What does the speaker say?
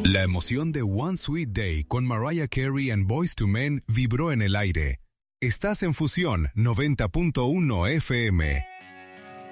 La emoción de One Sweet Day con Mariah Carey and Boyz II Men vibró en el aire. Estás en Fusión 90.1 FM.